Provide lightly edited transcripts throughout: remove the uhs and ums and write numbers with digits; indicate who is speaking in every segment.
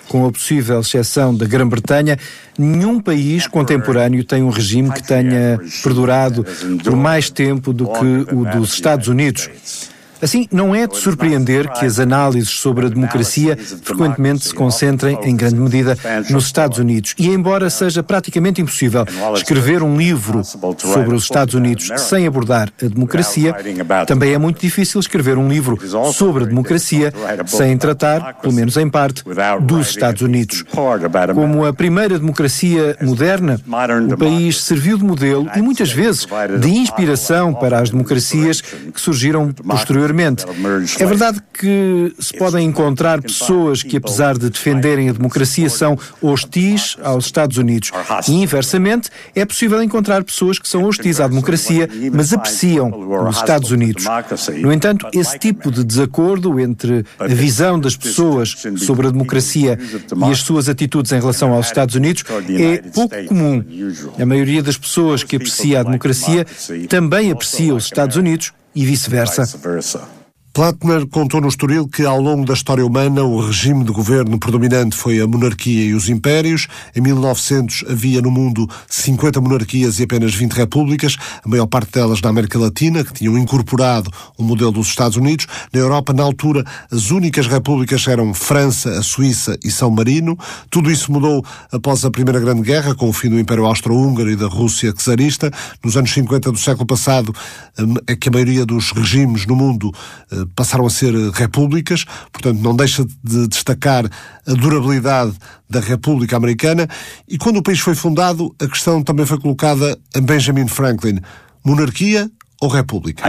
Speaker 1: Com a possível exceção da Grã-Bretanha, nenhum país contemporâneo tem um regime que tenha perdurado por mais tempo do que o dos Estados Unidos. Assim, não é de surpreender que as análises sobre a democracia frequentemente se concentrem, em grande medida, nos Estados Unidos. E embora seja praticamente impossível escrever um livro sobre os Estados Unidos sem abordar a democracia, também é muito difícil escrever um livro sobre a democracia sem tratar, pelo menos em parte, dos Estados Unidos. Como a primeira democracia moderna, o país serviu de modelo e muitas vezes de inspiração para as democracias que surgiram posteriormente. É verdade que se podem encontrar pessoas que, apesar de defenderem a democracia, são hostis aos Estados Unidos. E, inversamente, é possível encontrar pessoas que são hostis à democracia, mas apreciam os Estados Unidos. No entanto, esse tipo de desacordo entre a visão das pessoas sobre a democracia e as suas atitudes em relação aos Estados Unidos é pouco comum. A maioria das pessoas que aprecia a democracia também aprecia os Estados Unidos e vice-versa.
Speaker 2: Plattner contou no Estoril que, ao longo da história humana, o regime de governo predominante foi a monarquia e os impérios. Em 1900 havia no mundo 50 monarquias e apenas 20 repúblicas, a maior parte delas na América Latina, que tinham incorporado o modelo dos Estados Unidos. Na Europa, na altura, as únicas repúblicas eram França, a Suíça e São Marino. Tudo isso mudou após a Primeira Grande Guerra, com o fim do Império Austro-Húngaro e da Rússia czarista. Nos anos 50 do século passado, é que a maioria dos regimes no mundo passaram a ser repúblicas, portanto não deixa de destacar a durabilidade da República Americana. E quando o país foi fundado, a questão também foi colocada a Benjamin Franklin: monarquia ou república?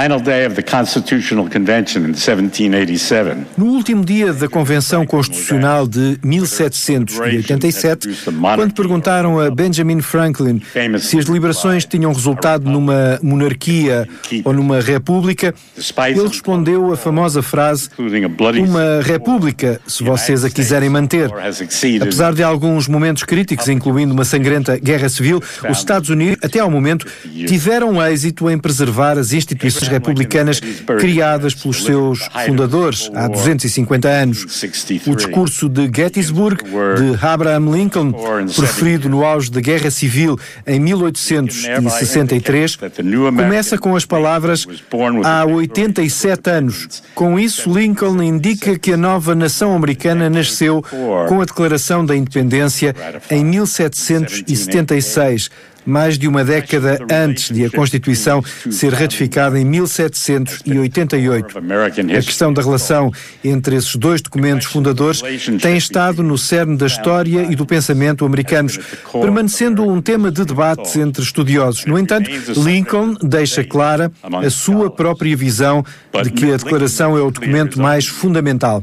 Speaker 1: No último dia da Convenção Constitucional de 1787, quando perguntaram a Benjamin Franklin se as deliberações tinham resultado numa monarquia ou numa república, ele respondeu a famosa frase: uma república, se vocês a quiserem manter. Apesar de alguns momentos críticos, incluindo uma sangrenta guerra civil, os Estados Unidos, até ao momento, tiveram êxito em preservar as instituições republicanas criadas pelos seus fundadores há 250 anos. O discurso de Gettysburg, de Abraham Lincoln, proferido no auge da Guerra Civil em 1863, começa com as palavras "há 87 anos". Com isso, Lincoln indica que a nova nação americana nasceu com a Declaração da Independência em 1776, mais de uma década antes de a Constituição ser ratificada em 1788. A questão da relação entre esses dois documentos fundadores tem estado no cerne da história e do pensamento americanos, permanecendo um tema de debate entre estudiosos. No entanto, Lincoln deixa clara a sua própria visão de que a Declaração é o documento mais fundamental.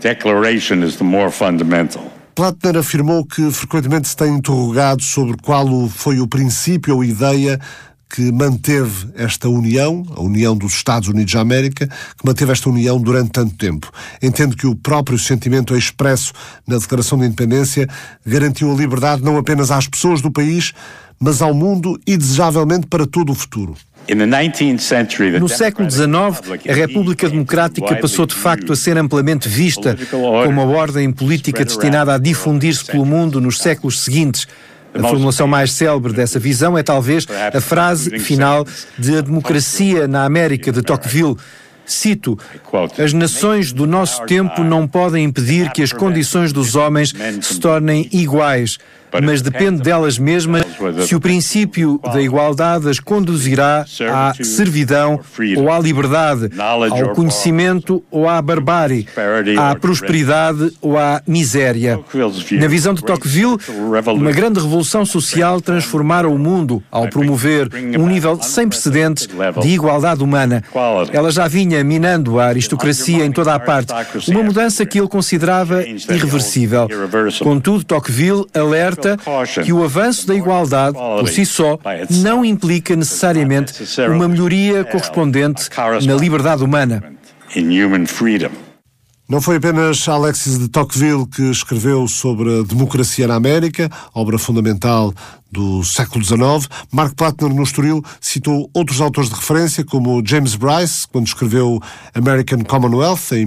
Speaker 2: Plattner afirmou que frequentemente se tem interrogado sobre qual foi o princípio ou ideia que manteve esta união, a união dos Estados Unidos da América, que manteve esta união durante tanto tempo. Entendo que o próprio sentimento expresso na Declaração de Independência garantiu a liberdade não apenas às pessoas do país, mas ao mundo e, desejavelmente, para todo o futuro.
Speaker 1: No século XIX, a República Democrática passou de facto a ser amplamente vista como a ordem política destinada a difundir-se pelo mundo nos séculos seguintes. A formulação mais célebre dessa visão é talvez a frase final de A Democracia na América, de Tocqueville. Cito: "As nações do nosso tempo não podem impedir que as condições dos homens se tornem iguais, mas depende delas mesmas se o princípio da igualdade as conduzirá à servidão ou à liberdade, ao conhecimento ou à barbárie, à prosperidade ou à miséria." Na visão de Tocqueville, uma grande revolução social transformara o mundo ao promover um nível sem precedentes de igualdade humana. Ela já vinha minando a aristocracia em toda a parte, uma mudança que ele considerava irreversível. Contudo, Tocqueville alerta que o avanço da igualdade, por si só, não implica necessariamente uma melhoria correspondente na liberdade humana.
Speaker 2: Não foi apenas Alexis de Tocqueville que escreveu sobre a democracia na América, obra fundamental do século XIX. Mark Plattner, no Estoril, citou outros autores de referência, como James Bryce, quando escreveu American Commonwealth, em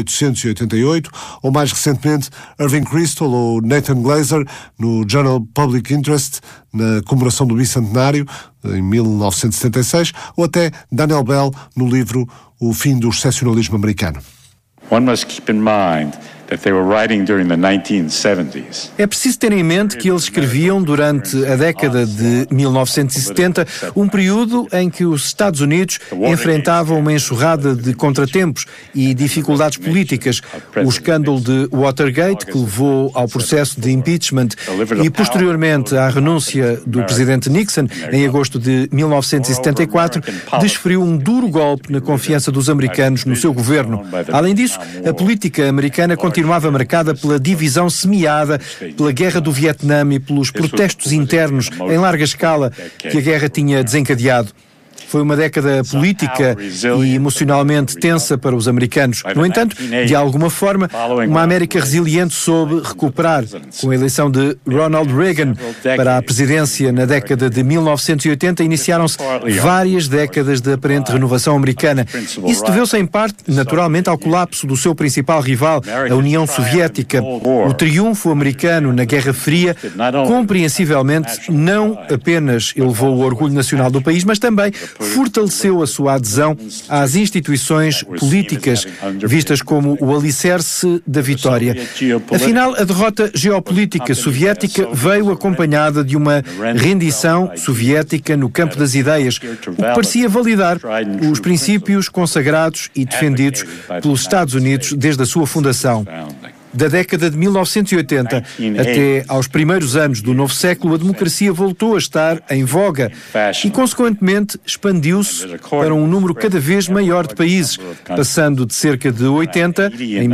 Speaker 2: 1888, ou mais recentemente Irving Kristol ou Nathan Glazer, no Journal Public Interest, na comemoração do bicentenário, em 1976, ou até Daniel Bell, no livro O Fim do Excepcionalismo Americano.
Speaker 3: One must keep in mind that they were writing during the 1970s.
Speaker 1: É preciso ter em mente que eles escreviam durante a década de 1970, um período em que os Estados Unidos enfrentavam uma enxurrada de contratempos e dificuldades políticas. O escândalo de Watergate, que levou ao processo de impeachment e posteriormente à renúncia do presidente Nixon em agosto de 1974, desferiu um duro golpe na confiança dos americanos no seu governo. Além disso, a política americana continuava marcada pela divisão semeada pela Guerra do Vietnã e pelos protestos internos em larga escala que a guerra tinha desencadeado. Foi uma década política e emocionalmente tensa para os americanos. No entanto, de alguma forma, uma América resiliente soube recuperar. Com a eleição de Ronald Reagan para a presidência na década de 1980, iniciaram-se várias décadas de aparente renovação americana. Isso deveu-se em parte, naturalmente, ao colapso do seu principal rival, a União Soviética. O triunfo americano na Guerra Fria, compreensivelmente, não apenas elevou o orgulho nacional do país, mas também fortaleceu a sua adesão às instituições políticas, vistas como o alicerce da vitória. Afinal, a derrota geopolítica soviética veio acompanhada de uma rendição soviética no campo das ideias, o que parecia validar os princípios consagrados e defendidos pelos Estados Unidos desde a sua fundação. Da década de 1980 até aos primeiros anos do novo século, a democracia voltou a estar em voga e, consequentemente, expandiu-se para um número cada vez maior de países, passando de cerca de 80 em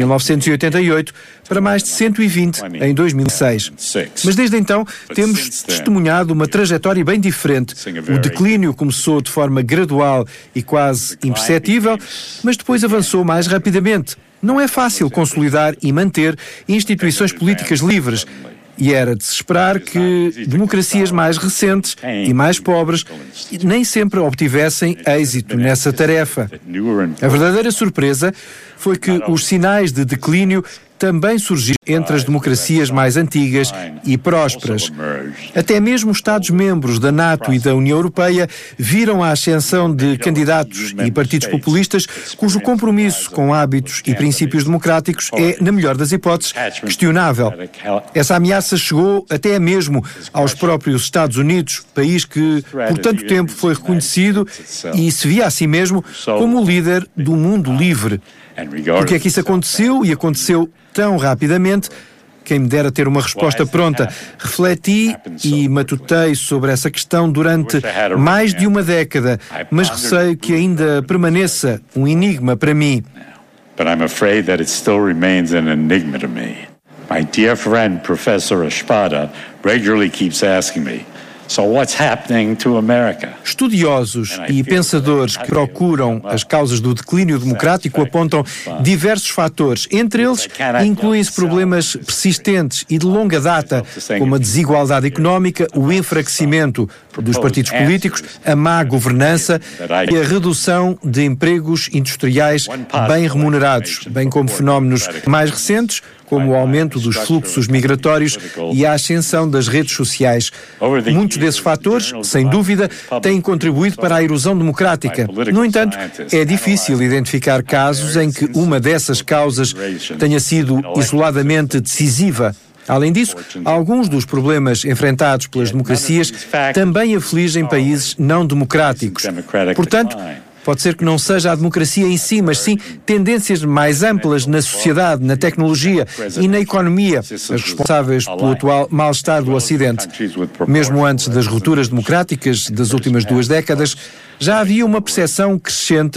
Speaker 1: 1988 para mais de 120 em 2006. Mas desde então temos testemunhado uma trajetória bem diferente. O declínio começou de forma gradual e quase imperceptível, mas depois avançou mais rapidamente. Não é fácil consolidar e manter instituições políticas livres. E era de se esperar que democracias mais recentes e mais pobres nem sempre obtivessem êxito nessa tarefa. A verdadeira surpresa foi que os sinais de declínio também surgiram entre as democracias mais antigas e prósperas. Até mesmo Estados-membros da NATO e da União Europeia viram a ascensão de candidatos e partidos populistas cujo compromisso com hábitos e princípios democráticos é, na melhor das hipóteses, questionável. Essa ameaça chegou até mesmo aos próprios Estados Unidos, país que por tanto tempo foi reconhecido e se via a si mesmo como o líder do mundo livre. Porque é que isso aconteceu e aconteceu tão rapidamente? Quem me dera ter uma resposta pronta. Refleti e matutei sobre essa questão durante mais de uma década, mas receio que ainda permaneça um enigma para mim.
Speaker 3: But I'm afraid that it still remains an enigma to me. My dear friend, Professor Espada, regularly keeps asking me, so what's happening to America?
Speaker 1: Estudiosos e pensadores que procuram as causas do declínio democrático apontam diversos fatores. Entre eles, incluem-se problemas persistentes e de longa data, como a desigualdade económica, o enfraquecimento dos partidos políticos, a má governança e a redução de empregos industriais bem remunerados, bem como fenómenos mais recentes, como o aumento dos fluxos migratórios e a ascensão das redes sociais. Muitos desses fatores, sem dúvida, têm contribuído para a erosão democrática. No entanto, é difícil identificar casos em que uma dessas causas tenha sido isoladamente decisiva. Além disso, alguns dos problemas enfrentados pelas democracias também afligem países não democráticos. Portanto, pode ser que não seja a democracia em si, mas sim tendências mais amplas na sociedade, na tecnologia e na economia, as responsáveis pelo atual mal-estar do Ocidente. Mesmo antes das rupturas democráticas das últimas 2 décadas, já havia uma percepção crescente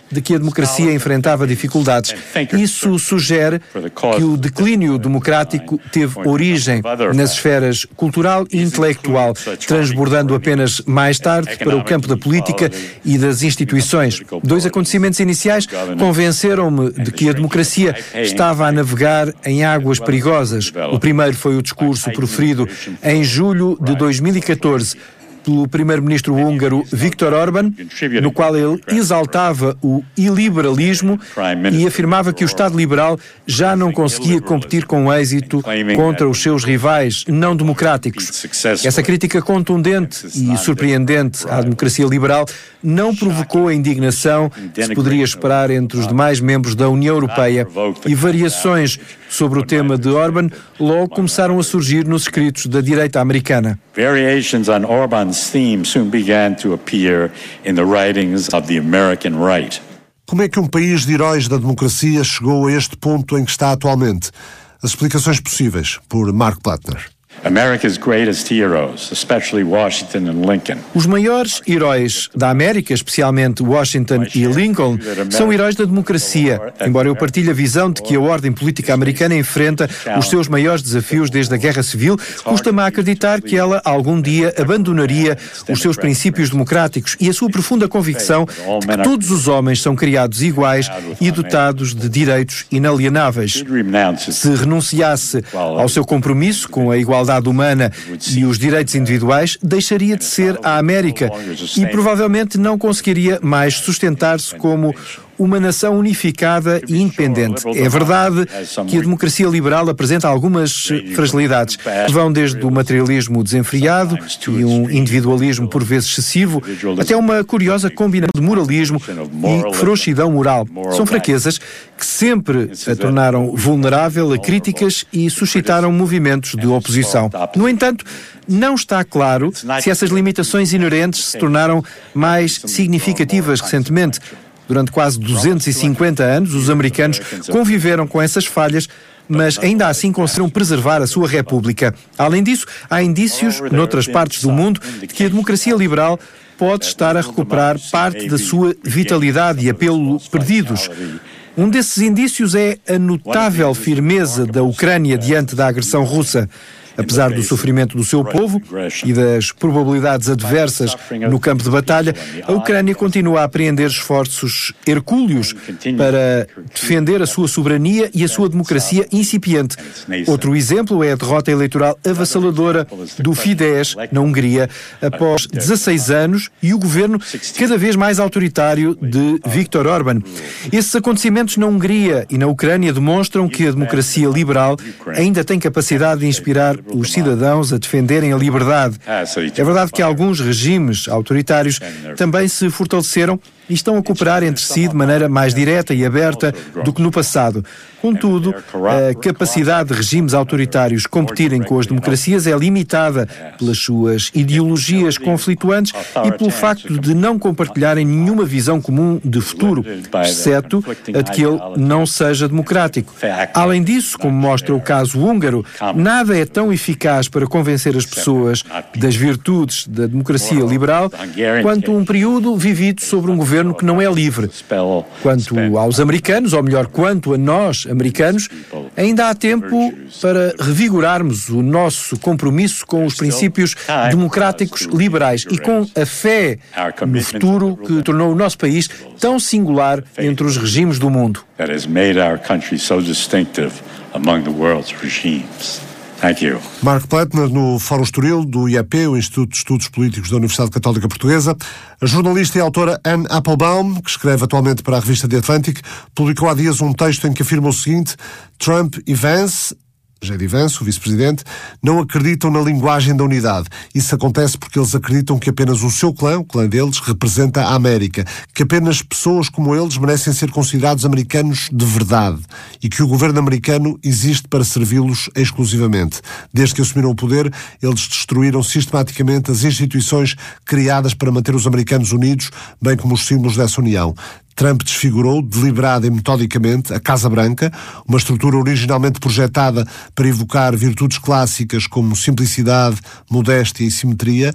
Speaker 1: de que a democracia enfrentava dificuldades. Isso sugere que o declínio democrático teve origem nas esferas cultural e intelectual, transbordando apenas mais tarde para o campo da política e das instituições. Dois acontecimentos iniciais convenceram-me de que a democracia estava a navegar em águas perigosas. O primeiro foi o discurso proferido em julho de 2014 pelo primeiro-ministro húngaro Viktor Orbán, no qual ele exaltava o iliberalismo e afirmava que o Estado liberal já não conseguia competir com êxito contra os seus rivais não democráticos. Essa crítica contundente e surpreendente à democracia liberal não provocou a indignação que se poderia esperar entre os demais membros da União Europeia, e variações sobre o tema de Orbán logo começaram a surgir nos escritos da direita americana.
Speaker 3: Variations on Orbán's theme soon began to appear in the writings of the American right.
Speaker 2: Como é que um país de heróis da democracia chegou a este ponto em que está atualmente? As explicações possíveis, por Mark Plattner.
Speaker 3: America's greatest heroes, especially Washington and Lincoln.
Speaker 1: Os maiores heróis da América, especialmente Washington e Lincoln, são heróis da democracia, embora eu partilhe a visão de que a ordem política americana enfrenta os seus maiores desafios desde a Guerra Civil. Custa-me a acreditar que ela algum dia abandonaria os seus princípios democráticos e a sua profunda convicção de que todos os homens são criados iguais e dotados de direitos inalienáveis. Se renunciasse ao seu compromisso com a igualdade humana e os direitos individuais, deixaria de ser a América e provavelmente não conseguiria mais sustentar-se como uma nação unificada e independente. É verdade que a democracia liberal apresenta algumas fragilidades, que vão desde o materialismo desenfreado e um individualismo por vezes excessivo, até uma curiosa combinação de moralismo e frouxidão moral. São fraquezas que sempre a tornaram vulnerável a críticas e suscitaram movimentos de oposição. No entanto, não está claro se essas limitações inerentes se tornaram mais significativas recentemente. Durante quase 250 anos, os americanos conviveram com essas falhas, mas ainda assim conseguiram preservar a sua república. Além disso, há indícios, noutras partes do mundo, de que a democracia liberal pode estar a recuperar parte da sua vitalidade e apelo perdidos. Um desses indícios é a notável firmeza da Ucrânia diante da agressão russa. Apesar do sofrimento do seu povo e das probabilidades adversas no campo de batalha, a Ucrânia continua a apreender esforços hercúleos para defender a sua soberania e a sua democracia incipiente. Outro exemplo é a derrota eleitoral avassaladora do Fidesz na Hungria após 16 anos e o governo cada vez mais autoritário de Viktor Orbán. Esses acontecimentos na Hungria e na Ucrânia demonstram que a democracia liberal ainda tem capacidade de inspirar os cidadãos a defenderem a liberdade. É verdade que alguns regimes autoritários também se fortaleceram e estão a cooperar entre si de maneira mais direta e aberta do que no passado. Contudo, a capacidade de regimes autoritários competirem com as democracias é limitada pelas suas ideologias conflituantes e pelo facto de não compartilharem nenhuma visão comum de futuro, exceto a de que ele não seja democrático. Além disso, como mostra o caso húngaro, nada é tão eficaz para convencer as pessoas das virtudes da democracia liberal quanto um período vivido sobre um governo que não é livre. Quanto aos americanos, ou melhor, quanto a nós, americanos, ainda há tempo para revigorarmos o nosso compromisso com os princípios democráticos liberais e com a fé no futuro que tornou o nosso país tão singular entre os regimes do mundo.
Speaker 3: Thank you.
Speaker 2: Mark Plattner, no Fórum Estoril, do IEP, o Instituto de Estudos Políticos da Universidade Católica Portuguesa. A jornalista e autora Anne Applebaum, que escreve atualmente para a revista The Atlantic, publicou há dias um texto em que afirma o seguinte: Trump e Vance, J.D. Vance, o vice-presidente, não acreditam na linguagem da unidade. Isso acontece porque eles acreditam que apenas o seu clã, o clã deles, representa a América, que apenas pessoas como eles merecem ser considerados americanos de verdade e que o governo americano existe para servi-los exclusivamente. Desde que assumiram o poder, eles destruíram sistematicamente as instituições criadas para manter os americanos unidos, bem como os símbolos dessa união. Trump desfigurou, deliberada e metodicamente, a Casa Branca, uma estrutura originalmente projetada para evocar virtudes clássicas como simplicidade, modéstia e simetria.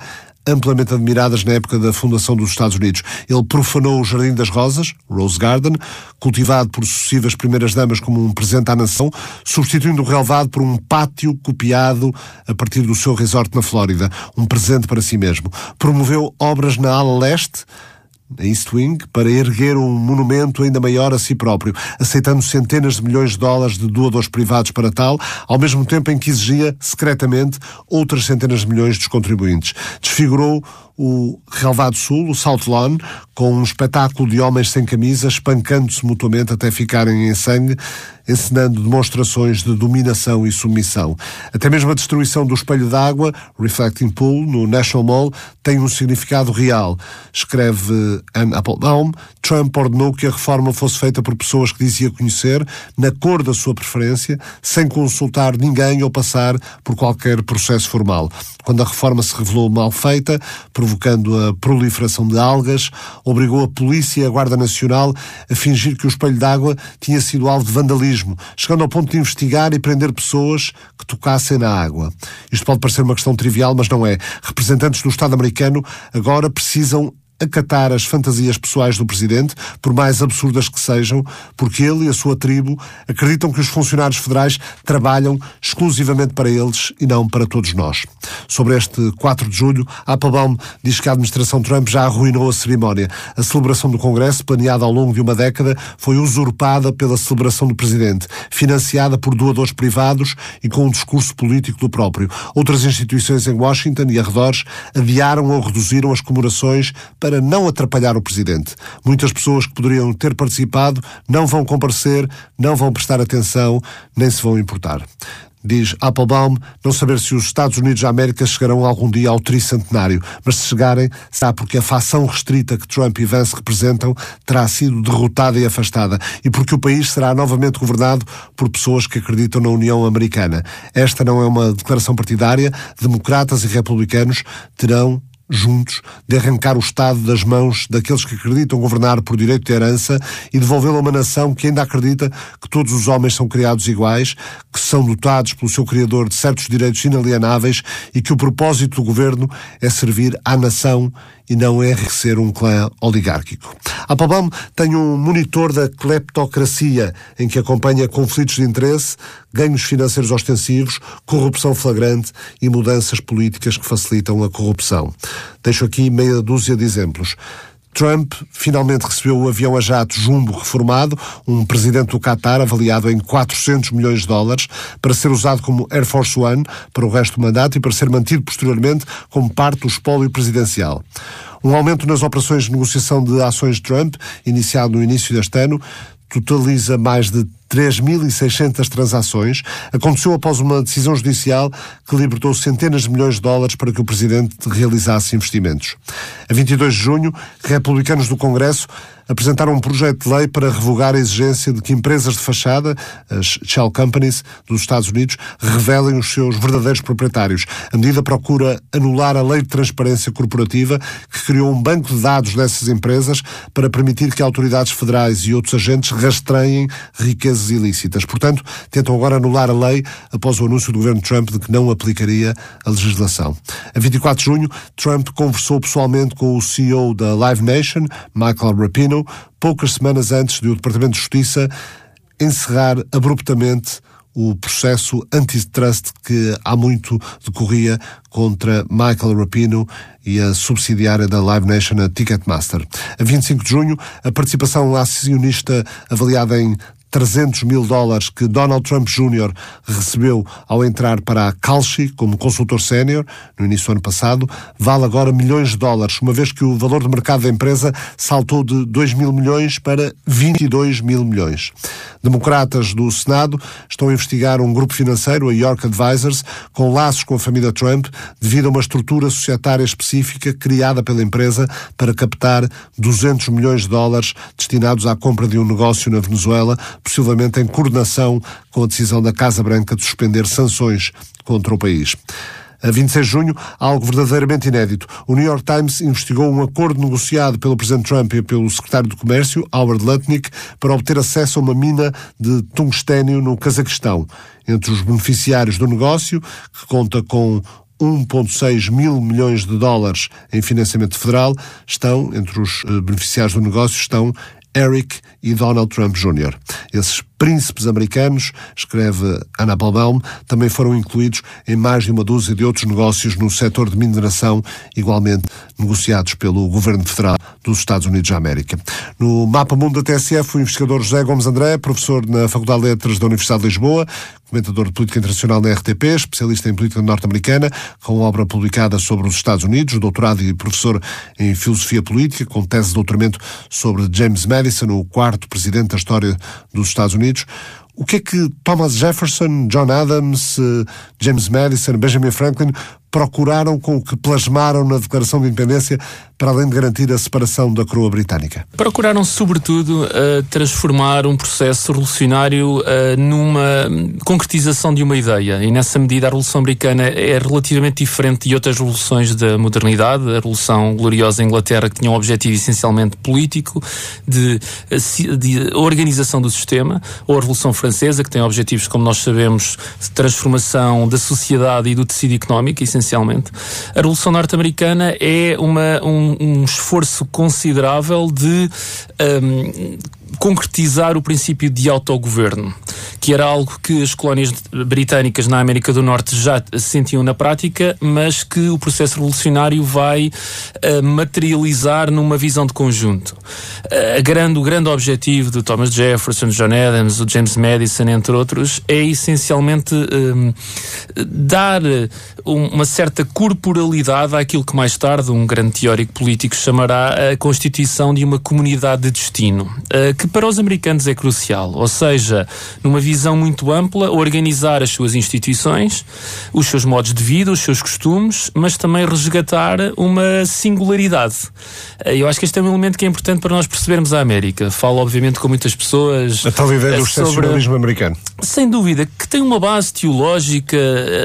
Speaker 2: amplamente admiradas na época da fundação dos Estados Unidos. Ele profanou o Jardim das Rosas, Rose Garden, cultivado por sucessivas primeiras-damas como um presente à nação, substituindo o relevado por um pátio copiado a partir do seu resort na Flórida, um presente para si mesmo. Promoveu obras na ala leste, a East Wing, para erguer um monumento ainda maior a si próprio, aceitando centenas de milhões de dólares de doadores privados para tal, ao mesmo tempo em que exigia, secretamente, outras centenas de milhões dos contribuintes. Desfigurou o relevado sul, o South Lawn, com um espetáculo de homens sem camisa, espancando-se mutuamente até ficarem em sangue, encenando demonstrações de dominação e submissão. Até mesmo a destruição do espelho d'água, Reflecting Pool, no National Mall, tem um significado real. Escreve Anne Applebaum, Trump ordenou que a reforma fosse feita por pessoas que dizia conhecer, na cor da sua preferência, sem consultar ninguém ou passar por qualquer processo formal. Quando a reforma se revelou mal feita, provocando a proliferação de algas, obrigou a polícia e a Guarda Nacional a fingir que o espelho d'água tinha sido alvo de vandalismo, chegando ao ponto de investigar e prender pessoas que tocassem na água. Isto pode parecer uma questão trivial, mas não é. Representantes do Estado americano agora precisam acatar as fantasias pessoais do Presidente, por mais absurdas que sejam, porque ele e a sua tribo acreditam que os funcionários federais trabalham exclusivamente para eles e não para todos nós. Sobre este 4 de julho, Applebaum diz que a administração Trump já arruinou a cerimónia. A celebração do Congresso, planeada ao longo de uma década, foi usurpada pela celebração do Presidente, financiada por doadores privados e com um discurso político do próprio. Outras instituições em Washington e arredores adiaram ou reduziram as comemorações para não atrapalhar o Presidente. Muitas pessoas que poderiam ter participado não vão comparecer, não vão prestar atenção, nem se vão importar. Diz Applebaum não saber se os Estados Unidos da América chegarão algum dia ao tricentenário, mas se chegarem, será porque a facção restrita que Trump e Vance representam terá sido derrotada e afastada, e porque o país será novamente governado por pessoas que acreditam na União Americana. Esta não é uma declaração partidária. Democratas e republicanos terão juntos, de arrancar o Estado das mãos daqueles que acreditam governar por direito de herança e devolvê-lo a uma nação que ainda acredita que todos os homens são criados iguais, que são dotados pelo seu Criador de certos direitos inalienáveis e que o propósito do governo é servir à nação e não enriquecer um clã oligárquico. Applebaum tem um monitor da cleptocracia em que acompanha conflitos de interesse, ganhos financeiros ostensivos, corrupção flagrante e mudanças políticas que facilitam a corrupção. Deixo aqui meia dúzia de exemplos. Trump finalmente recebeu o avião a jato Jumbo reformado, um presidente do Qatar avaliado em 400 milhões de dólares, para ser usado como Air Force One para o resto do mandato e para ser mantido posteriormente como parte do espólio presidencial. Um aumento nas operações de negociação de ações de Trump, iniciado no início deste ano, totaliza mais de 3.600 transações, aconteceu após uma decisão judicial que libertou centenas de milhões de dólares para que o Presidente realizasse investimentos. A 22 de junho, republicanos do Congresso apresentaram um projeto de lei para revogar a exigência de que empresas de fachada, as shell companies dos Estados Unidos, revelem os seus verdadeiros proprietários. A medida procura anular a lei de transparência corporativa que criou um banco de dados dessas empresas para permitir que autoridades federais e outros agentes rastreiem riquezas ilícitas. Portanto, tentam agora anular a lei após o anúncio do governo Trump de que não aplicaria a legislação. A 24 de junho, Trump conversou pessoalmente com o CEO da Live Nation, Michael Rapino, poucas semanas antes de o Departamento de Justiça encerrar abruptamente o processo antitrust que há muito decorria contra Michael Rapino e a subsidiária da Live Nation, a Ticketmaster. A 25 de junho, a participação acionista avaliada em $300 mil que Donald Trump Jr. recebeu ao entrar para a Kalshi como consultor sénior no início do ano passado, vale agora milhões de dólares, uma vez que o valor de mercado da empresa saltou de 2 mil milhões para 22 mil milhões. Democratas do Senado estão a investigar um grupo financeiro, a York Advisors, com laços com a família Trump, devido a uma estrutura societária específica criada pela empresa para captar $200 milhões destinados à compra de um negócio na Venezuela, possivelmente em coordenação com a decisão da Casa Branca de suspender sanções contra o país. A 26 de junho, algo verdadeiramente inédito. O New York Times investigou um acordo negociado pelo Presidente Trump e pelo Secretário do Comércio, Howard Lutnick, para obter acesso a uma mina de tungstênio no Cazaquistão. Entre os beneficiários do negócio, que conta com 1,6 mil milhões de dólares em financiamento federal. Entre os beneficiários do negócio estão Eric e Donald Trump Jr. Esses príncipes americanos, escreve Anna Applebaum, também foram incluídos em mais de uma dúzia de outros negócios no setor de mineração, igualmente negociados pelo Governo Federal dos Estados Unidos da América. No Mapa Mundo da TSF, o investigador José Gomes André, professor na Faculdade de Letras da Universidade de Lisboa, comentador de política internacional na RTP, especialista em política norte-americana, com obra publicada sobre os Estados Unidos, doutorado e professor em filosofia política, com tese de doutoramento sobre James Madison, o quarto presidente da história dos Estados Unidos. O que é que Thomas Jefferson, John Adams, James Madison, Benjamin Franklin procuraram com o que plasmaram na Declaração de Independência, para além de garantir a separação da coroa britânica?
Speaker 4: Procuraram, sobretudo, transformar um processo revolucionário numa concretização de uma ideia. E, nessa medida, a Revolução Americana é relativamente diferente de outras revoluções da modernidade. A Revolução Gloriosa em Inglaterra, que tinha um objetivo essencialmente político, de organização do sistema, ou a Revolução Francesa, que tem objetivos, como nós sabemos, de transformação da sociedade e do tecido económico, essencialmente. A Revolução Norte-Americana é um esforço considerável de concretizar o princípio de autogoverno, que era algo que as colónias britânicas na América do Norte já sentiam na prática, mas que o processo revolucionário vai materializar numa visão de conjunto. O grande objetivo de Thomas Jefferson, John Adams, o James Madison, entre outros, é essencialmente dar uma certa corporalidade àquilo que mais tarde um grande teórico político chamará a constituição de uma comunidade de destino, que para os americanos é crucial, ou seja, numa visão muito ampla, organizar as suas instituições, os seus modos de vida, os seus costumes, mas também resgatar uma singularidade. Eu acho que este é um elemento que é importante para nós percebermos a América. Falo, obviamente, com muitas pessoas...
Speaker 2: A tal ideia do excepcionalismo americano.
Speaker 4: Sem dúvida, que tem uma base teológica,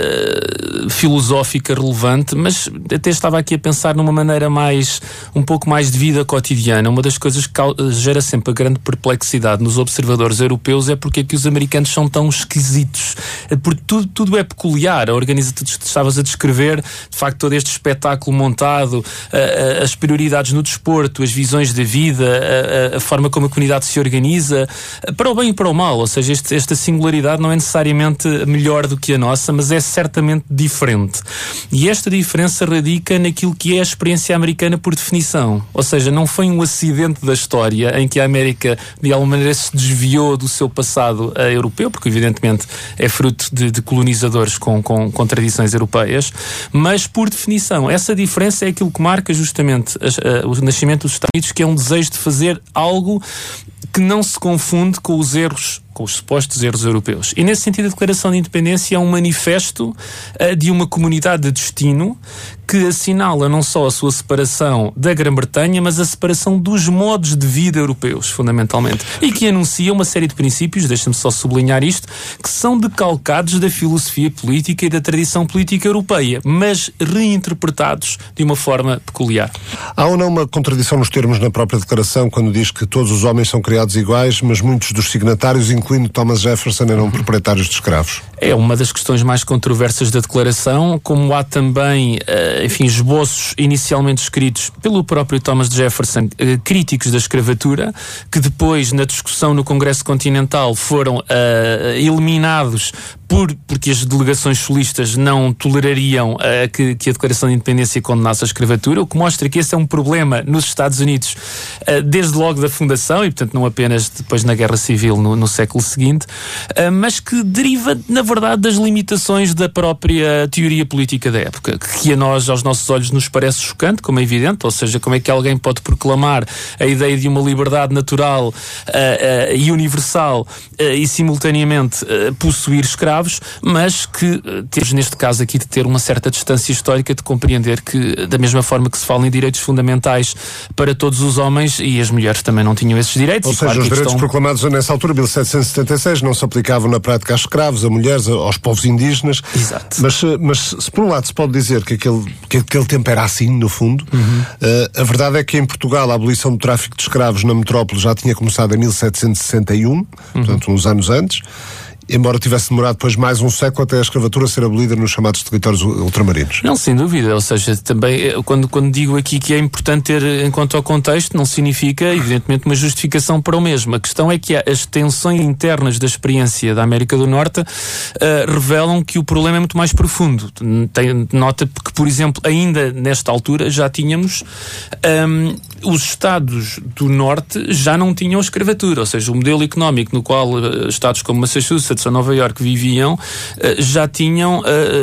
Speaker 4: filosófica relevante, mas até estava aqui a pensar numa maneira um pouco mais de vida cotidiana. Uma das coisas que gera sempre a grande perplexidade nos observadores europeus é porque é que os americanos são tão esquisitos. Porque tudo é peculiar. Tu estavas a descrever, de facto, todo este espetáculo montado, as prioridades no desporto, as visões da vida, a forma como a comunidade se organiza, para o bem e para o mal. Ou seja, esta singularidade não é necessariamente melhor do que a nossa, mas é certamente diferente. E esta diferença radica naquilo que é a experiência americana por definição. Ou seja, não foi um acidente da história em que a América de alguma maneira se desviou do seu passado europeu, porque evidentemente é fruto de colonizadores com tradições europeias, mas por definição essa diferença é aquilo que marca justamente o nascimento dos Estados Unidos, que é um desejo de fazer algo que não se confunde com os erros, com os supostos erros europeus. E nesse sentido a Declaração de Independência é um manifesto de uma comunidade de destino que assinala não só a sua separação da Grã-Bretanha, mas a separação dos modos de vida europeus, fundamentalmente. E que anuncia uma série de princípios, deixa-me só sublinhar isto, que são decalcados da filosofia política e da tradição política europeia, mas reinterpretados de uma forma peculiar.
Speaker 2: Há ou não uma contradição nos termos na própria declaração, quando diz que todos os homens são criados iguais, mas muitos dos signatários, incluindo Thomas Jefferson, eram proprietários de escravos?
Speaker 4: É uma das questões mais controversas da declaração, como há também, esboços inicialmente escritos pelo próprio Thomas Jefferson, críticos da escravatura, que depois, na discussão no Congresso Continental, foram eliminados porque as delegações sulistas não tolerariam que a Declaração de Independência condenasse a escravatura, o que mostra que esse é um problema nos Estados Unidos desde logo da fundação, e portanto não apenas depois na Guerra Civil no século seguinte, mas que deriva, na verdade, das limitações da própria teoria política da época, que a nós, aos nossos olhos, nos parece chocante, como é evidente, ou seja, como é que alguém pode proclamar a ideia de uma liberdade natural e universal e simultaneamente possuir escravos, mas que temos neste caso aqui de ter uma certa distância histórica, de compreender que, da mesma forma que se fala em direitos fundamentais para todos os homens, e as mulheres também não tinham esses direitos.
Speaker 2: Ou seja, os direitos proclamados nessa altura, 1776, não se aplicavam na prática a escravos, a mulheres, aos povos indígenas.
Speaker 4: Exato.
Speaker 2: Mas se por um lado se pode dizer que aquele tempo era assim, no fundo, a verdade é que em Portugal a abolição do tráfico de escravos na metrópole já tinha começado em 1761, portanto uns anos antes, embora tivesse demorado depois mais um século até a escravatura ser abolida nos chamados territórios ultramarinos.
Speaker 4: Não, sem dúvida, ou seja, também quando digo aqui que é importante ter em conta o contexto, não significa, evidentemente, uma justificação para o mesmo. A questão é que as tensões internas da experiência da América do Norte revelam que o problema é muito mais profundo. Nota que, por exemplo, ainda nesta altura já tínhamos os Estados do Norte já não tinham escravatura, ou seja, o modelo económico no qual Estados como Massachusetts ou Nova Iorque viviam já tinham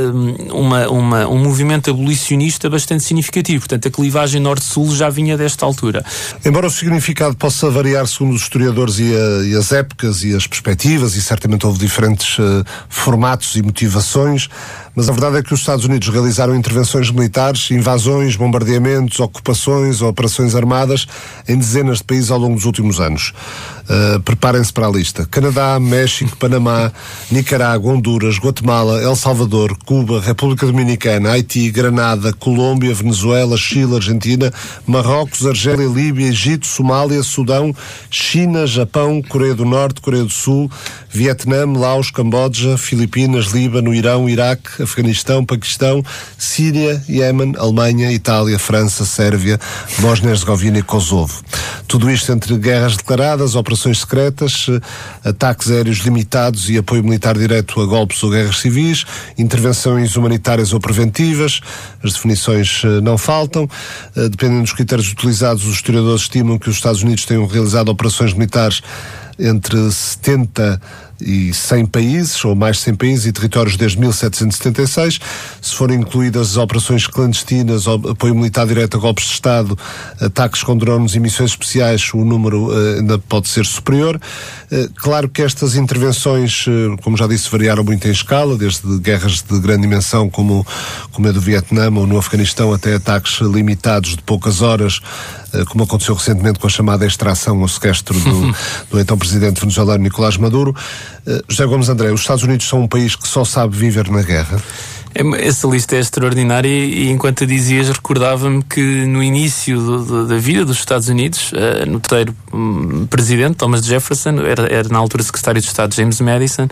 Speaker 4: um movimento abolicionista bastante significativo. Portanto, a clivagem norte-sul já vinha desta altura.
Speaker 2: Embora o significado possa variar segundo os historiadores e as épocas e as perspectivas, e certamente houve diferentes formatos e motivações, mas a verdade é que os Estados Unidos realizaram intervenções militares, invasões, bombardeamentos, ocupações, operações armadas em dezenas de países ao longo dos últimos anos. Preparem-se para a lista: Canadá, México, Panamá, Nicarágua, Honduras, Guatemala, El Salvador, Cuba, República Dominicana, Haiti, Granada, Colômbia, Venezuela, Chile, Argentina, Marrocos, Argélia, Líbia, Egito, Somália, Sudão, China, Japão, Coreia do Norte, Coreia do Sul, Vietnã, Laos, Camboja, Filipinas, Líbano, Irão, Iraque, Afeganistão, Paquistão, Síria, Iémen, Alemanha, Itália, França, Sérvia, Bósnia-Herzegovina e Kosovo. Tudo isto entre guerras declaradas, operações secretas, ataques aéreos limitados e apoio militar direto a golpes ou guerras civis, intervenções humanitárias ou preventivas. As definições não faltam. Dependendo dos critérios utilizados, os historiadores estimam que os Estados Unidos tenham realizado operações militares entre 70 e 100 países, ou mais de 100 países e territórios desde 1776. Se forem incluídas as operações clandestinas, apoio militar direto a golpes de Estado, ataques com drones e missões especiais, o número ainda pode ser superior. Claro que estas intervenções, como já disse, variaram muito em escala, desde guerras de grande dimensão como a do Vietnã ou no Afeganistão, até ataques limitados de poucas horas, como aconteceu recentemente com a chamada extração ou sequestro do então presidente venezuelano Nicolás Maduro. José Gomes André, os Estados Unidos são um país que só sabe viver na guerra?
Speaker 4: Essa lista é extraordinária e enquanto a dizias recordava-me que no início da vida dos Estados Unidos, no terceiro presidente, Thomas Jefferson, era na altura secretário de Estado James Madison,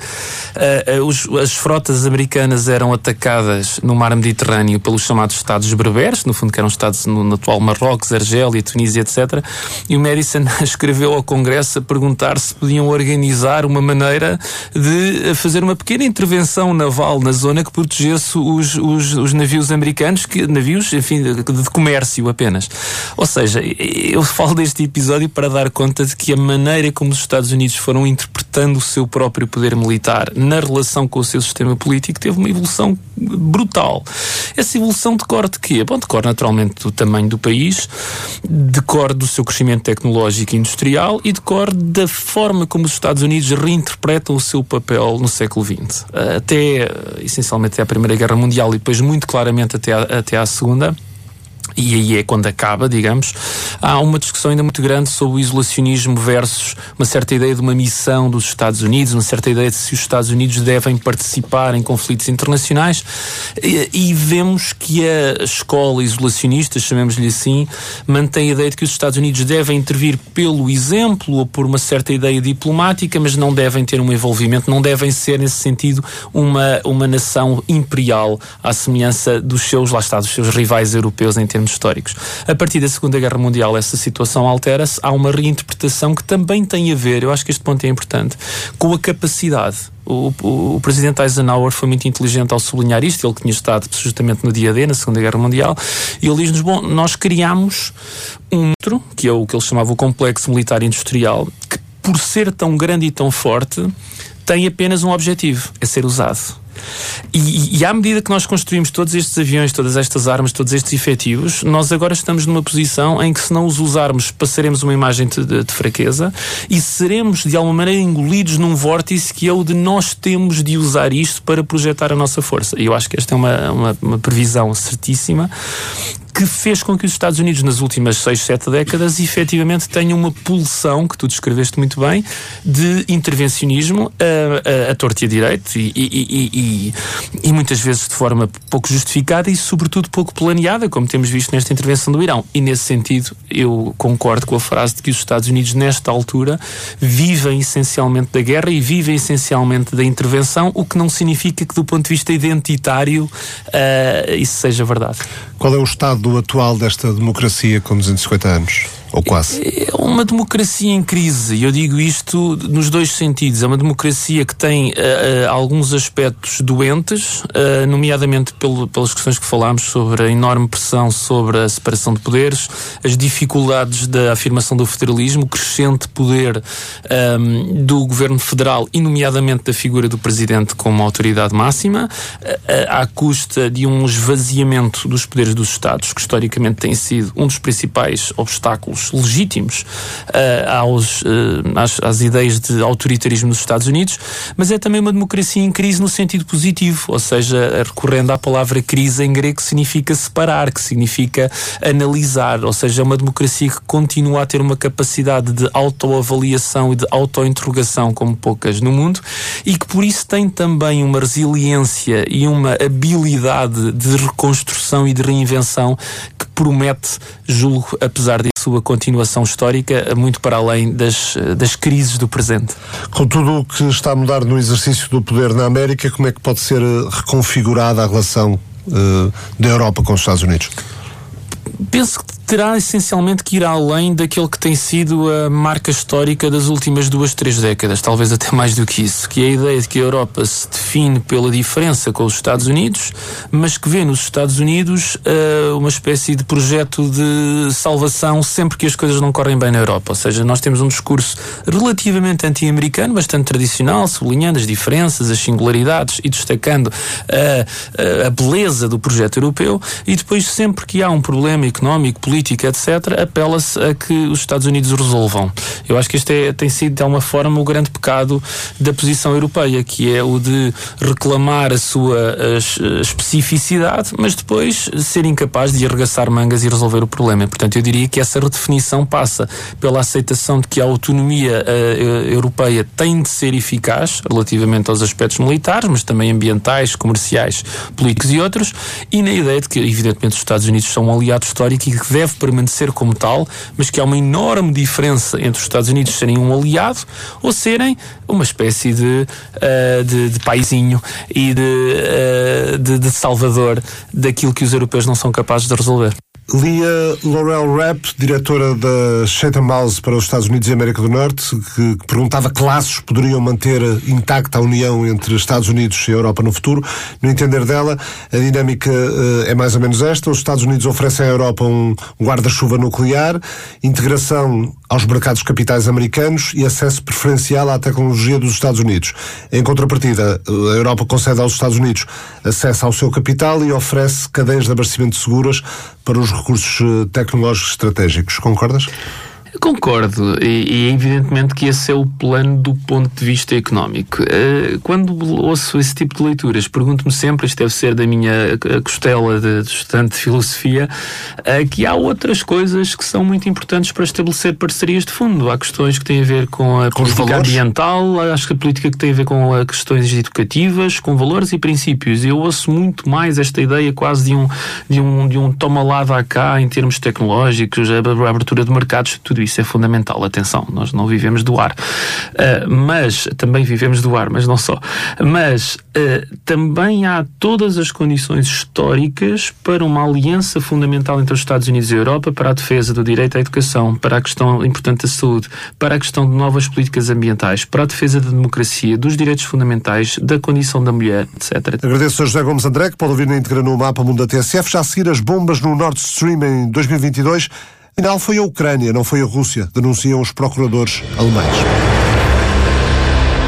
Speaker 4: as frotas americanas eram atacadas no mar Mediterrâneo pelos chamados Estados Berberes, no fundo que eram Estados no atual Marrocos, Argélia, Tunísia, etc. E o Madison escreveu ao Congresso a perguntar se podiam organizar uma maneira de fazer uma pequena intervenção naval na zona que protegesse os navios americanos, enfim, de comércio apenas. Ou seja, eu falo deste episódio para dar conta de que a maneira como os Estados Unidos foram interpretando o seu próprio poder militar na relação com o seu sistema político teve uma evolução brutal. Essa evolução decorre de quê? Bom, decorre naturalmente do tamanho do país, decorre do seu crescimento tecnológico e industrial e decorre da forma como os Estados Unidos reinterpretam o seu papel no século XX. Essencialmente até a Primeira Guerra Mundial e depois muito claramente até à Segunda. E aí é quando acaba, digamos. Há uma discussão ainda muito grande sobre o isolacionismo versus uma certa ideia de uma missão dos Estados Unidos, uma certa ideia de se os Estados Unidos devem participar em conflitos internacionais, e vemos que a escola isolacionista, chamemos-lhe assim, mantém a ideia de que os Estados Unidos devem intervir pelo exemplo ou por uma certa ideia diplomática, mas não devem ter um envolvimento, não devem ser nesse sentido uma nação imperial à semelhança dos seus rivais europeus em termos históricos. A partir da Segunda Guerra Mundial essa situação altera-se, há uma reinterpretação que também tem a ver, eu acho que este ponto é importante, com a capacidade. O presidente Eisenhower foi muito inteligente ao sublinhar isto, ele tinha estado justamente no dia D, na Segunda Guerra Mundial, e ele diz-nos, nós criámos que é o que ele chamava o complexo militar industrial, que por ser tão grande e tão forte, tem apenas um objetivo, é ser usado. E à medida que nós construímos todos estes aviões, todas estas armas, todos estes efetivos, nós agora estamos numa posição em que, se não os usarmos, passaremos uma imagem de fraqueza e seremos de alguma maneira engolidos num vórtice que é o de nós temos de usar isto para projetar a nossa força. E eu acho que esta é uma previsão certíssima que fez com que os Estados Unidos nas últimas 6, 7 décadas efetivamente tenham uma pulsão, que tu descreveste muito bem, de intervencionismo a torto e a direito e muitas vezes de forma pouco justificada e sobretudo pouco planeada, como temos visto nesta intervenção do Irão. E nesse sentido eu concordo com a frase de que os Estados Unidos nesta altura vivem essencialmente da guerra e vivem essencialmente da intervenção, o que não significa que do ponto de vista identitário isso seja verdade.
Speaker 2: Qual é o estado atual desta democracia com 250 anos? Ou quase?
Speaker 4: É uma democracia em crise, e eu digo isto nos dois sentidos. É uma democracia que tem alguns aspectos doentes, nomeadamente pelas questões que falámos sobre a enorme pressão sobre a separação de poderes, as dificuldades da afirmação do federalismo, o crescente poder do governo federal e nomeadamente da figura do presidente como autoridade máxima, à custa de um esvaziamento dos poderes dos Estados, que historicamente tem sido um dos principais obstáculos legítimos às ideias de autoritarismo dos Estados Unidos, mas é também uma democracia em crise no sentido positivo, ou seja, recorrendo à palavra crise em grego, que significa separar, que significa analisar, ou seja, é uma democracia que continua a ter uma capacidade de autoavaliação e de autointerrogação como poucas no mundo, e que por isso tem também uma resiliência e uma habilidade de reconstrução e de reinvenção que promete, julgo, apesar de sua continuação histórica, muito para além das crises do presente.
Speaker 2: Com tudo o que está a mudar no exercício do poder na América, como é que pode ser reconfigurada a relação da Europa com os Estados Unidos?
Speaker 4: Penso que terá essencialmente que ir além daquele que tem sido a marca histórica das últimas 2, 3 décadas, talvez até mais do que isso, que é a ideia de que a Europa se define pela diferença com os Estados Unidos, mas que vê nos Estados Unidos uma espécie de projeto de salvação sempre que as coisas não correm bem na Europa. Ou seja, nós temos um discurso relativamente anti-americano, bastante tradicional, sublinhando as diferenças, as singularidades e destacando a beleza do projeto europeu, e depois sempre que há um problema económico, política, etc., apela-se a que os Estados Unidos o resolvam. Eu acho que este tem sido, de alguma forma, o grande pecado da posição europeia, que é o de reclamar a sua especificidade, mas depois ser incapaz de arregaçar mangas e resolver o problema. Portanto, eu diria que essa redefinição passa pela aceitação de que a autonomia europeia tem de ser eficaz relativamente aos aspectos militares, mas também ambientais, comerciais, políticos e outros, e na ideia de que, evidentemente, os Estados Unidos são um aliado histórico e que deve permanecer como tal, mas que há uma enorme diferença entre os Estados Unidos serem um aliado ou serem uma espécie de paizinho e de salvador daquilo que os europeus não são capazes de resolver.
Speaker 2: Lia Laurel Rapp, diretora da Chatham House para os Estados Unidos e América do Norte, que perguntava que laços poderiam manter intacta a união entre Estados Unidos e Europa no futuro. No entender dela, a dinâmica é mais ou menos esta. Os Estados Unidos oferecem à Europa um guarda-chuva nuclear, integração aos mercados capitais americanos e acesso preferencial à tecnologia dos Estados Unidos. Em contrapartida, a Europa concede aos Estados Unidos acesso ao seu capital e oferece cadeias de abastecimento seguras para os recursos tecnológicos estratégicos. Concordas?
Speaker 4: Concordo, e evidentemente que esse é o plano do ponto de vista económico. Quando ouço esse tipo de leituras, pergunto-me sempre, isto deve ser da minha costela de estudante de filosofia, que há outras coisas que são muito importantes para estabelecer parcerias de fundo. Há questões que têm a ver com a política ambiental, acho que a política que tem a ver com questões educativas, com valores e princípios. Eu ouço muito mais esta ideia quase de um toma lá dá cá em termos tecnológicos, a abertura de mercados, tudo isso é fundamental. Atenção, nós não vivemos do ar, mas também vivemos do ar, mas não só. Mas também há todas as condições históricas para uma aliança fundamental entre os Estados Unidos e a Europa para a defesa do direito à educação, para a questão importante da saúde, para a questão de novas políticas ambientais, para a defesa da democracia, dos direitos fundamentais, da condição da mulher, etc.
Speaker 2: Agradeço a José Gomes André, que pode ouvir na íntegra no Mapa Mundo da TSF. Já a seguir, as bombas no Nord Stream em 2022. Afinal, foi a Ucrânia, não foi a Rússia, denunciam os procuradores alemães.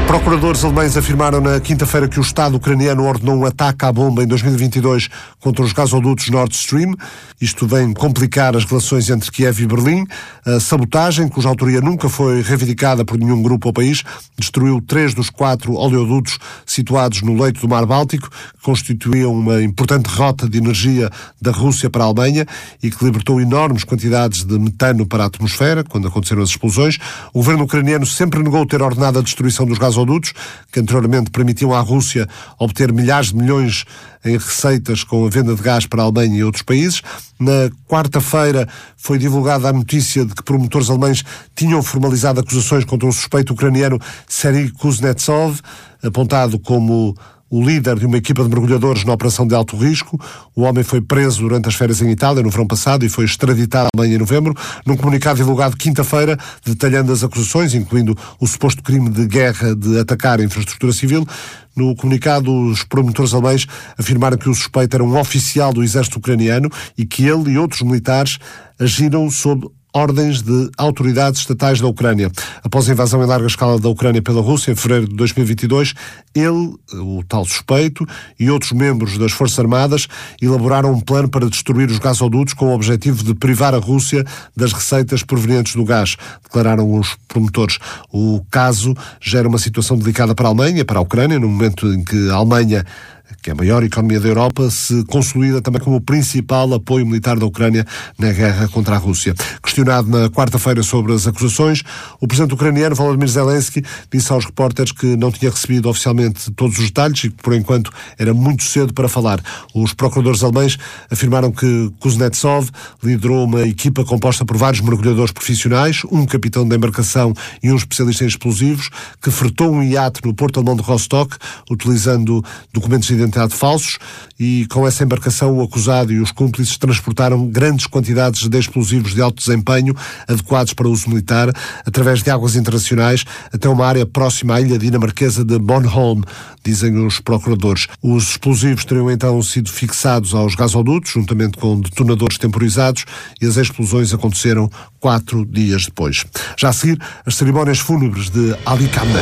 Speaker 2: Procuradores alemães afirmaram na quinta-feira que o Estado ucraniano ordenou um ataque à bomba em 2022 contra os gasodutos Nord Stream. Isto vem complicar as relações entre Kiev e Berlim. A sabotagem, cuja autoria nunca foi reivindicada por nenhum grupo ou país, destruiu 3 dos 4 oleodutos situados no leito do Mar Báltico, que constituíam uma importante rota de energia da Rússia para a Alemanha e que libertou enormes quantidades de metano para a atmosfera quando aconteceram as explosões. O governo ucraniano sempre negou ter ordenado a destruição dos gasodutos, que anteriormente permitiam à Rússia obter milhares de milhões em receitas com a venda de gás para a Alemanha e outros países. Na quarta-feira foi divulgada a notícia de que promotores alemães tinham formalizado acusações contra o suspeito ucraniano Serhiy Kuznetsov, apontado como o líder de uma equipa de mergulhadores na operação de alto risco. O homem foi preso durante as férias em Itália, no verão passado, e foi extraditado à Alemanha em novembro. Num comunicado divulgado quinta-feira, detalhando as acusações, incluindo o suposto crime de guerra de atacar a infraestrutura civil, no comunicado, os promotores alemães afirmaram que o suspeito era um oficial do exército ucraniano e que ele e outros militares agiram sob ordens de autoridades estatais da Ucrânia. Após a invasão em larga escala da Ucrânia pela Rússia, em fevereiro de 2022, ele, o tal suspeito, e outros membros das Forças Armadas elaboraram um plano para destruir os gasodutos com o objetivo de privar a Rússia das receitas provenientes do gás, declararam os promotores. O caso gera uma situação delicada para a Alemanha, para a Ucrânia, no momento em que a Alemanha, que é a maior economia da Europa, se consolida também como o principal apoio militar da Ucrânia na guerra contra a Rússia. Questionado na quarta-feira sobre as acusações, o presidente ucraniano Volodymyr Zelensky disse aos repórteres que não tinha recebido oficialmente todos os detalhes e que, por enquanto, era muito cedo para falar. Os procuradores alemães afirmaram que Kuznetsov liderou uma equipa composta por vários mergulhadores profissionais, um capitão da embarcação e um especialista em explosivos, que fretou um iate no porto alemão de Rostock, utilizando documentos de identidade falsos, e com essa embarcação o acusado e os cúmplices transportaram grandes quantidades de explosivos de alto desempenho adequados para uso militar através de águas internacionais até uma área próxima à ilha dinamarquesa de Bornholm, dizem os procuradores. Os explosivos teriam então sido fixados aos gasodutos, juntamente com detonadores temporizados, e as explosões aconteceram 4 dias depois. Já a seguir, as cerimónias fúnebres de Ali Khamenei.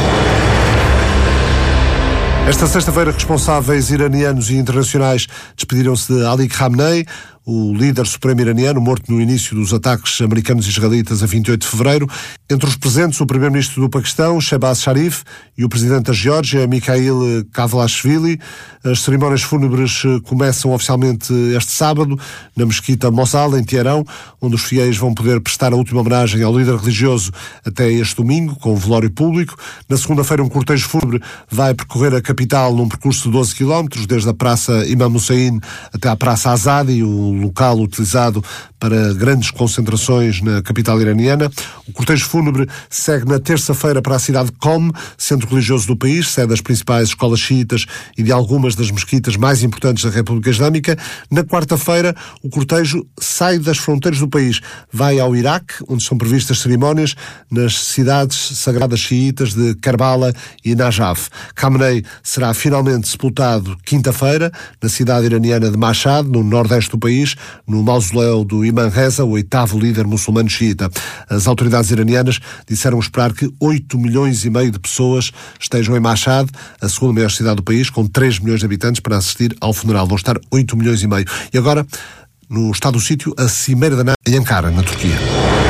Speaker 2: Esta sexta-feira, responsáveis iranianos e internacionais despediram-se de Ali Khamenei, o líder supremo iraniano, morto no início dos ataques americanos e israelitas a 28 de fevereiro. Entre os presentes, o primeiro-ministro do Paquistão, Shehbaz Sharif, e o presidente da Geórgia, Mikhail Kavlashvili. As cerimónias fúnebres começam oficialmente este sábado, na mesquita Mossal, em Teherão, onde os fiéis vão poder prestar a última homenagem ao líder religioso até este domingo, com velório público. Na segunda-feira, um cortejo fúnebre vai percorrer a capital num percurso de 12 km, desde a Praça Imam Hussein até à Praça Azadi, o local utilizado para grandes concentrações na capital iraniana. O cortejo fúnebre segue na terça-feira para a cidade de Qom, centro religioso do país, sede das principais escolas xiitas e de algumas das mesquitas mais importantes da República Islâmica. Na quarta-feira, o cortejo sai das fronteiras do país, vai ao Iraque, onde são previstas cerimónias nas cidades sagradas xiitas de Karbala e Najaf. Khamenei será finalmente sepultado quinta-feira na cidade iraniana de Mashhad, no nordeste do país, no mausoléu do Imam Reza, o 8º líder muçulmano xiita. As autoridades iranianas disseram esperar que 8,5 milhões de pessoas estejam em Mashhad, a segunda maior cidade do país, com 3 milhões de habitantes, para assistir ao funeral. Vão estar 8,5 milhões. E agora, no estado do sítio, a Cimeira da NATO em Ankara, na Turquia.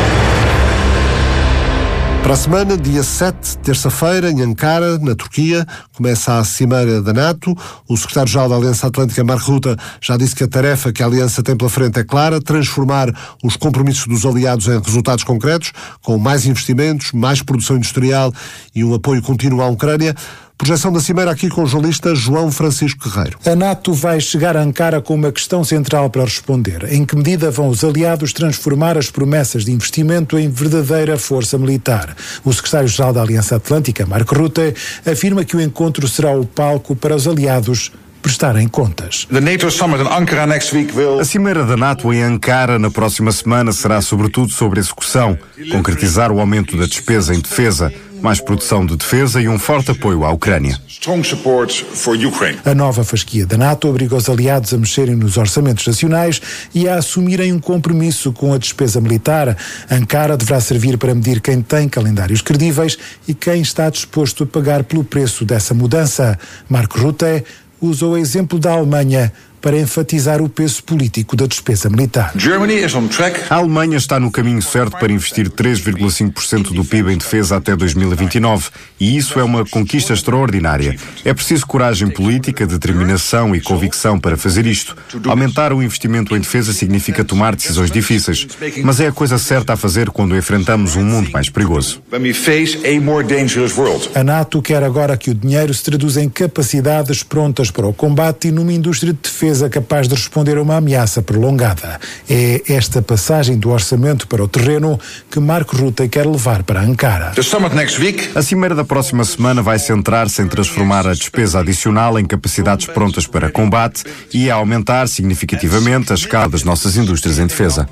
Speaker 2: Para a semana, dia 7, terça-feira, em Ankara, na Turquia, começa a Cimeira da NATO. O secretário-geral da Aliança Atlântica, Mark Rutte, já disse que a tarefa que a Aliança tem pela frente é clara: transformar os compromissos dos aliados em resultados concretos, com mais investimentos, mais produção industrial e um apoio contínuo à Ucrânia. Projeção da Cimeira aqui com o jornalista João Francisco Guerreiro.
Speaker 5: A NATO vai chegar a Ankara com uma questão central para responder. Em que medida vão os aliados transformar as promessas de investimento em verdadeira força militar? O secretário-geral da Aliança Atlântica, Mark Rutte, afirma que o encontro será o palco para os aliados prestarem contas.
Speaker 6: A Cimeira da NATO em Ankara na próxima semana será sobretudo sobre execução, concretizar o aumento da despesa em defesa, mais produção de defesa e um forte apoio à Ucrânia.
Speaker 5: A nova fasquia da NATO obriga os aliados a mexerem nos orçamentos nacionais e a assumirem um compromisso com a despesa militar. Ankara deverá servir para medir quem tem calendários credíveis e quem está disposto a pagar pelo preço dessa mudança. Mark Rutte usou o exemplo da Alemanha para enfatizar o peso político da despesa militar.
Speaker 6: A Alemanha está no caminho certo para investir 3,5% do PIB em defesa até 2029 e isso é uma conquista extraordinária. É preciso coragem política, determinação e convicção para fazer isto. Aumentar o investimento em defesa significa tomar decisões difíceis, mas é a coisa certa a fazer quando enfrentamos um mundo mais perigoso.
Speaker 5: A NATO quer agora que o dinheiro se traduza em capacidades prontas para o combate e numa indústria de defesa capaz de responder a uma ameaça prolongada. É esta passagem do orçamento para o terreno que Mark Rutte quer levar para Ankara.
Speaker 6: A cimeira da próxima semana vai centrar-se em transformar a despesa adicional em capacidades prontas para combate e a aumentar significativamente a escala das nossas indústrias em defesa.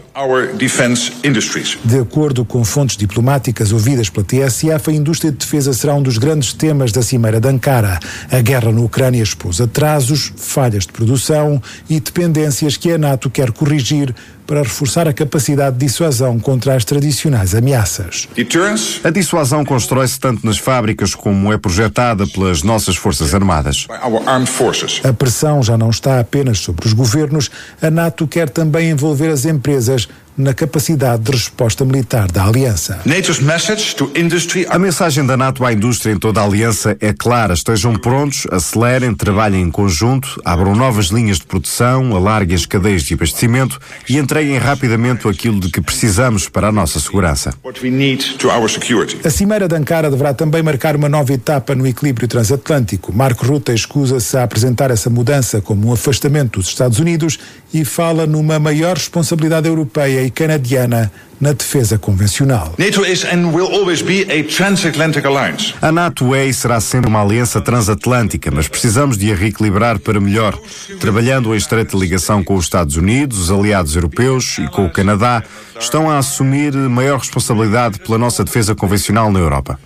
Speaker 5: De acordo com fontes diplomáticas ouvidas pela TSF, a indústria de defesa será um dos grandes temas da cimeira de Ankara. A guerra na Ucrânia expôs atrasos, falhas de produção e dependências que a NATO quer corrigir para reforçar a capacidade de dissuasão contra as tradicionais ameaças.
Speaker 6: A dissuasão constrói-se tanto nas fábricas como é projetada pelas nossas Forças Armadas.
Speaker 5: A pressão já não está apenas sobre os governos, a NATO quer também envolver as empresas na capacidade de resposta militar da aliança.
Speaker 6: A mensagem da NATO à indústria em toda a aliança é clara: estejam prontos, acelerem, trabalhem em conjunto, abram novas linhas de produção, alarguem as cadeias de abastecimento e entreguem rapidamente aquilo de que precisamos para a nossa segurança.
Speaker 5: A cimeira de Ankara deverá também marcar uma nova etapa no equilíbrio transatlântico. Mark Rutte escusa-se a apresentar essa mudança como um afastamento dos Estados Unidos e fala numa maior responsabilidade europeia e canadiana na defesa convencional.
Speaker 6: A NATO é e será sempre uma aliança transatlântica, mas precisamos de a reequilibrar para melhor, trabalhando em estreita ligação com os Estados Unidos, os aliados europeus e com o Canadá. Estão a assumir maior responsabilidade pela nossa defesa convencional na Europa.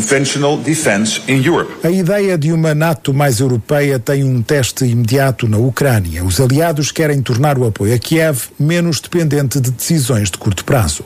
Speaker 5: A ideia de uma NATO mais europeia tem um teste imediato na Ucrânia. Os aliados querem tornar o apoio a Kiev menos dependente de decisões de curto prazo.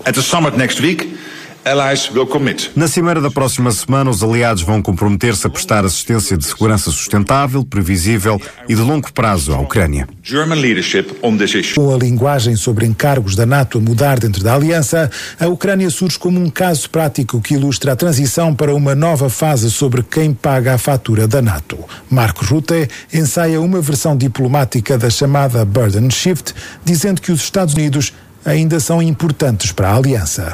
Speaker 6: Na cimeira da próxima semana, os aliados vão comprometer-se a prestar assistência de segurança sustentável, previsível e de longo prazo à Ucrânia.
Speaker 5: Com a linguagem sobre encargos da NATO a mudar dentro da aliança, a Ucrânia surge como um caso prático que ilustra a transição para uma nova fase sobre quem paga a fatura da NATO. Mark Rutte ensaia uma versão diplomática da chamada burden shift, dizendo que os Estados Unidos ainda são importantes para a aliança.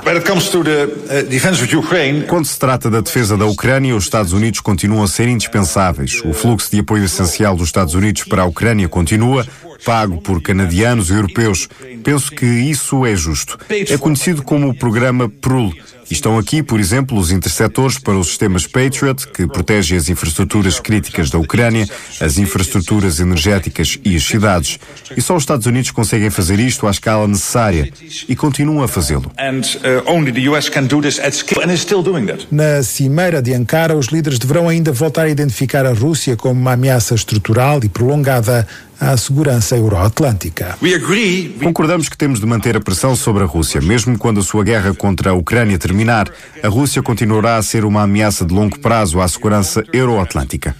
Speaker 6: Quando se trata da defesa da Ucrânia, os Estados Unidos continuam a ser indispensáveis. O fluxo de apoio essencial dos Estados Unidos para a Ucrânia continua, pago por canadianos e europeus. Penso que isso é justo. É conhecido como o programa PRUL. E estão aqui, por exemplo, os interceptores para os sistemas Patriot, que protegem as infraestruturas críticas da Ucrânia, as infraestruturas energéticas e as cidades. E só os Estados Unidos conseguem fazer isto à escala necessária e continuam a fazê-lo.
Speaker 5: Na cimeira de Ankara, os líderes deverão ainda voltar a identificar a Rússia como uma ameaça estrutural e prolongada à segurança euroatlântica.
Speaker 6: Concordamos que temos de manter a pressão sobre a Rússia. Mesmo quando a sua guerra contra a Ucrânia terminar, a Rússia continuará a ser uma ameaça de longo prazo à segurança euroatlântica.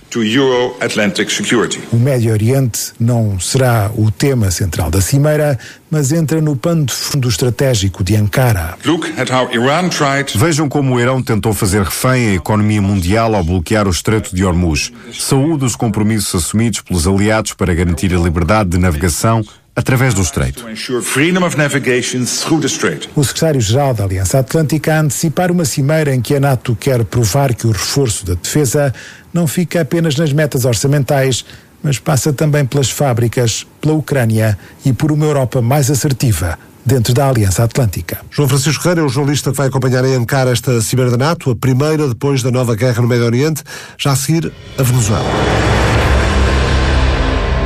Speaker 5: O Médio Oriente não será o tema central da cimeira, mas entra no pano de fundo estratégico de Ankara.
Speaker 6: Vejam como o Irão tentou fazer refém a economia mundial ao bloquear o Estreito de Hormuz. Saúde os compromissos assumidos pelos aliados para garantir a liberdade de navegação através do Estreito.
Speaker 5: O secretário-geral da Aliança Atlântica a antecipar uma cimeira em que a NATO quer provar que o reforço da defesa não fica apenas nas metas orçamentais, mas passa também pelas fábricas, pela Ucrânia e por uma Europa mais assertiva dentro da Aliança Atlântica.
Speaker 2: João Francisco Ferreira é o jornalista que vai acompanhar em Ankara esta cimeira da NATO, a primeira depois da nova guerra no Médio Oriente, já a seguir a Venezuela.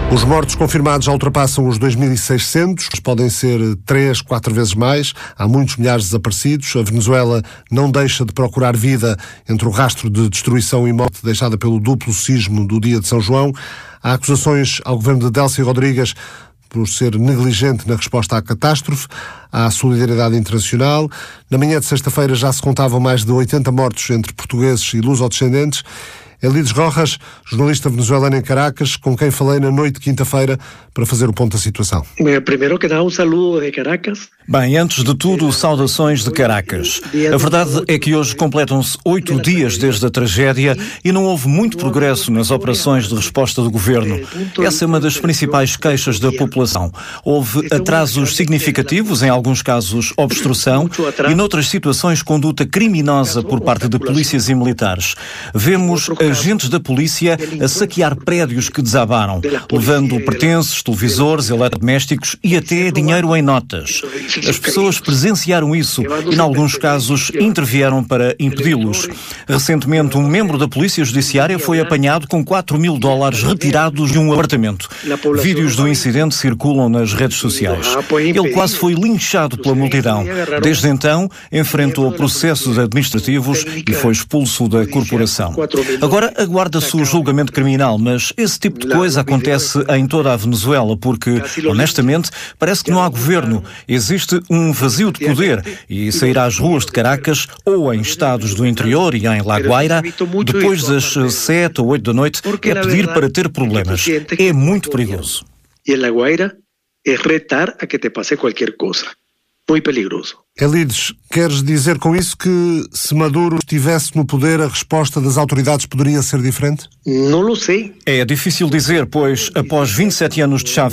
Speaker 2: Os mortos confirmados já ultrapassam os 2.600, podem ser 3, 4 vezes mais. Há muitos milhares de desaparecidos. A Venezuela não deixa de procurar vida entre o rastro de destruição e morte deixada pelo duplo sismo do dia de São João. Há acusações ao governo de Delcy Rodrigues por ser negligente na resposta à catástrofe. Há solidariedade internacional. Na manhã de sexta-feira já se contavam mais de 80 mortos entre portugueses e lusodescendentes. Elides Rojas, jornalista venezuelana em Caracas, com quem falei na noite de quinta-feira para fazer o ponto da situação.
Speaker 7: Primeiro que nada, saludo de Caracas.
Speaker 8: Bem, antes de tudo, saudações de Caracas. A verdade é que hoje completam-se 8 dias desde a tragédia e não houve muito progresso nas operações de resposta do governo. Essa é uma das principais queixas da população. Houve atrasos significativos, em alguns casos obstrução, e noutras situações conduta criminosa por parte de polícias e militares. Vemos agentes da polícia a saquear prédios que desabaram, levando pertences, televisores, eletrodomésticos e até dinheiro em notas. As pessoas presenciaram isso e, em alguns casos, intervieram para impedi-los. Recentemente, um membro da Polícia Judiciária foi apanhado com $4.000 retirados de um apartamento. Vídeos do incidente circulam nas redes sociais. Ele quase foi linchado pela multidão. Desde então, enfrentou processos administrativos e foi expulso da corporação. Agora aguarda-se o julgamento criminal, mas esse tipo de coisa acontece em toda a Venezuela porque, honestamente, parece que não há governo. Existe um vazio de poder e sair às ruas de Caracas ou em estados do interior e em La Guaira, depois das 7 ou 8 da noite, é pedir para ter problemas. É muito perigoso.
Speaker 7: E em La Guaira é retar a que te passe qualquer coisa. Muito perigoso.
Speaker 2: Elides, queres dizer com isso que se Maduro estivesse no poder, a resposta das autoridades poderia ser diferente?
Speaker 7: Não o sei.
Speaker 8: É difícil dizer, pois após 27 anos de Chávez